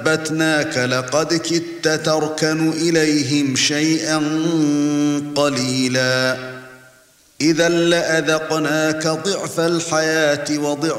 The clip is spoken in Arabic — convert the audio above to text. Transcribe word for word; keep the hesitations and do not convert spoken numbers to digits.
ثبتناك لقد كدت تركن إليهم شيئا قليلا إذا لأذقناك ضعف الحياة وضعف